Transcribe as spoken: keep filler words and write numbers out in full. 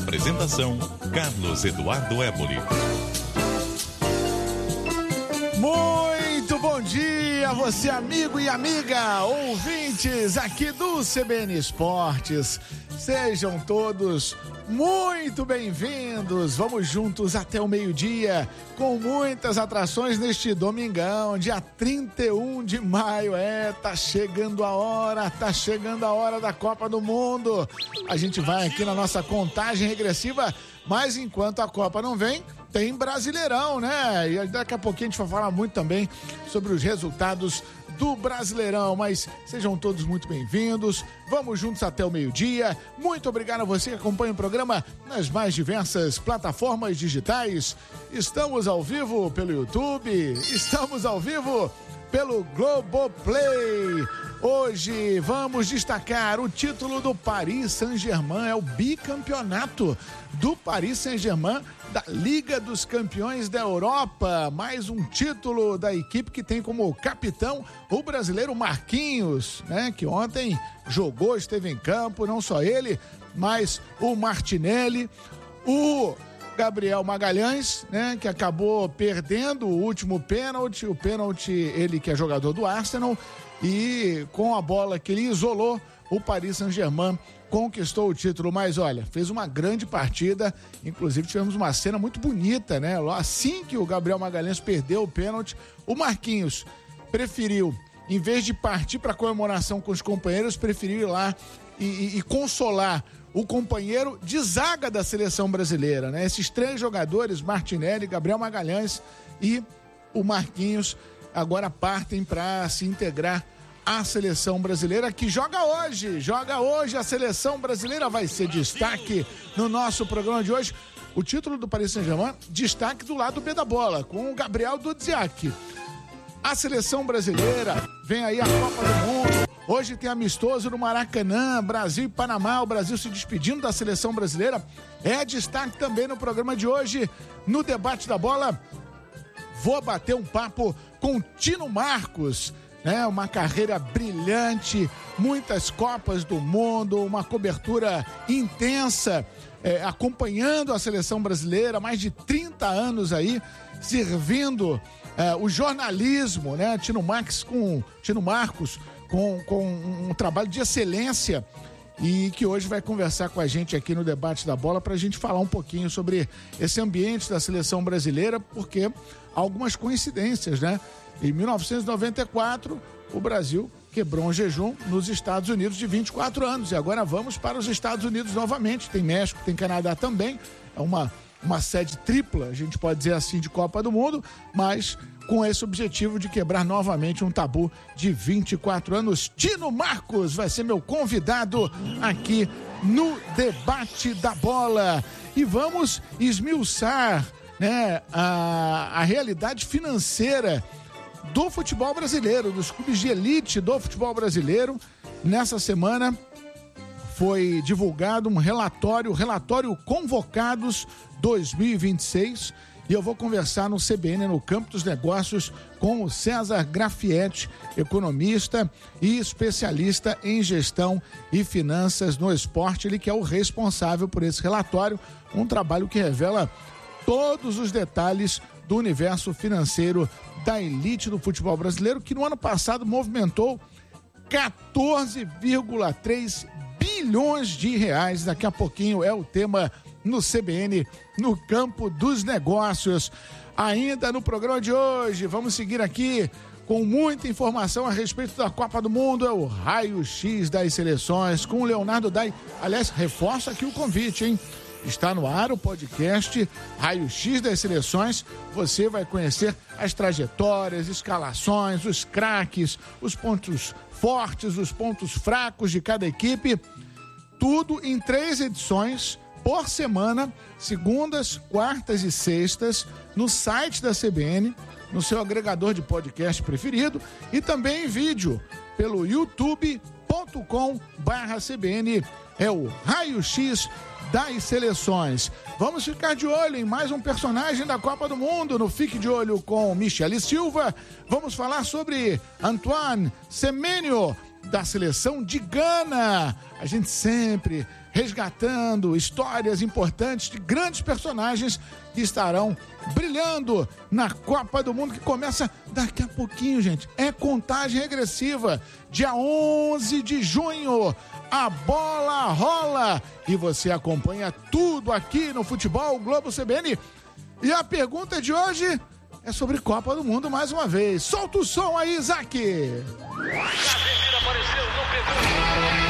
Apresentação, Carlos Eduardo Éboli. Muito bom dia, você amigo e amiga, ouvintes aqui do C B N Esportes. Sejam todos muito bem-vindos. Vamos juntos até o meio-dia com muitas atrações neste domingão, dia trinta e um de maio. É, tá chegando a hora, tá chegando a hora da Copa do Mundo. A gente vai aqui na nossa contagem regressiva, mas enquanto a Copa não vem, tem Brasileirão, né? E daqui a pouquinho a gente vai falar muito também sobre os resultados do Brasileirão, mas sejam todos muito bem-vindos. Vamos juntos até o meio-dia. Muito obrigado a você que acompanha o programa nas mais diversas plataformas digitais. Estamos ao vivo pelo YouTube, estamos ao vivo pelo Globoplay. Hoje vamos destacar o título do Paris Saint-Germain, é o bicampeonato do Paris Saint-Germain da Liga dos Campeões da Europa. Mais um título da equipe que tem como capitão o brasileiro Marquinhos, né? Que ontem jogou, esteve em campo, não só ele, mas o Martinelli, o Gabriel Magalhães, né, que acabou perdendo o último pênalti, o pênalti, ele que é jogador do Arsenal, e com a bola que ele isolou, o Paris Saint-Germain conquistou o título. Mas olha, fez uma grande partida, inclusive tivemos uma cena muito bonita, né? Assim que o Gabriel Magalhães perdeu o pênalti, o Marquinhos preferiu, em vez de partir para a comemoração com os companheiros, preferiu ir lá e, e, e consolar o companheiro de zaga da seleção brasileira, né? Esses três jogadores, Martinelli, Gabriel Magalhães e o Marquinhos, agora partem para se integrar à seleção brasileira, que joga hoje, joga hoje a seleção brasileira, vai ser destaque no nosso programa de hoje. O título do Paris Saint-Germain, destaque do lado B da bola, com o Gabriel Dudziak. A seleção brasileira, vem aí a Copa do Mundo, hoje tem amistoso no Maracanã, Brasil e Panamá, o Brasil se despedindo da seleção brasileira, é destaque também no programa de hoje, no debate da bola. Vou bater um papo com Tino Marcos, né? Uma carreira brilhante, muitas Copas do Mundo, uma cobertura intensa, é, acompanhando a seleção brasileira, mais de trinta anos aí, servindo é, o jornalismo, né? Tino Marcos com, Tino Marcos com, com um trabalho de excelência, e que hoje vai conversar com a gente aqui no Debate da Bola para a gente falar um pouquinho sobre esse ambiente da seleção brasileira, porque há algumas coincidências, né? Em mil novecentos e noventa e quatro, o Brasil quebrou um jejum nos Estados Unidos de vinte e quatro anos, e agora vamos para os Estados Unidos novamente. Tem México, tem Canadá também, é uma, uma sede tripla, a gente pode dizer assim, de Copa do Mundo, mas com esse objetivo de quebrar novamente um tabu de vinte e quatro anos. Tino Marcos vai ser meu convidado aqui no Debate da Bola. E vamos esmiuçar, né, a, a realidade financeira do futebol brasileiro, dos clubes de elite do futebol brasileiro. Nessa semana foi divulgado um relatório, relatório Convocados dois mil e vinte e seis, e eu vou conversar no C B N, no Campo dos Negócios, com o César Grafietti, economista e especialista em gestão e finanças no esporte. Ele que é o responsável por esse relatório, um trabalho que revela todos os detalhes do universo financeiro da elite do futebol brasileiro, que no ano passado movimentou quatorze vírgula três bilhões de reais. Daqui a pouquinho é o tema no C B N, no Campo dos Negócios. Ainda no programa de hoje, vamos seguir aqui com muita informação a respeito da Copa do Mundo. É o raio-x das seleções com o Leonardo Dai. Aliás, reforça aqui o convite, hein? Está no ar o podcast Raio-X das Seleções. Você vai conhecer as trajetórias, escalações, os craques, os pontos fortes, os pontos fracos de cada equipe. Tudo em três edições por semana, segundas, quartas e sextas, no site da C B N, no seu agregador de podcast preferido, e também em vídeo pelo youtube ponto com barra C B N. É o Raio-X das Seleções. Vamos ficar de olho em mais um personagem da Copa do Mundo no Fique de Olho com Michele Silva. Vamos falar sobre Antoine Semenyo, da seleção de Gana. A gente sempre resgatando histórias importantes de grandes personagens que estarão brilhando na Copa do Mundo, que começa daqui a pouquinho, gente. É contagem regressiva. Dia onze de junho, a bola rola e você acompanha tudo aqui no Futebol Globo C B N. E a pergunta de hoje é sobre Copa do Mundo mais uma vez. Solta o som aí, Isaac! Casemiro apareceu, não pegou.